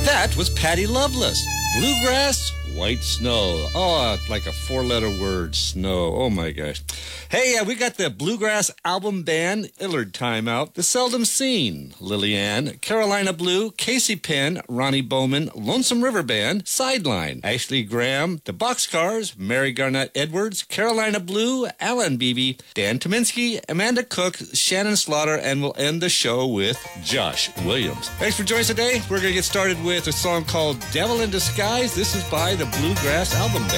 That was Patty Loveless. Bluegrass, White Snow. Oh, like a four-letter word, snow. Oh, my gosh. Hey, we got the Bluegrass Album Band, Illard Timeout, The Seldom Seen, Lillian, Carolina Blue, Casey Penn, Ronnie Bowman, Lonesome River Band, Sideline, Ashley Graham, The Boxcars, Mary Garnett Edwards, Carolina Blue, Alan Beebe, Dan Tominski, Amanda Cook, Shannon Slaughter, and we'll end the show with Josh Williams. Thanks for joining us today. We're going to get started with a song called Devil in Disguise. This is by the Bluegrass Album Band.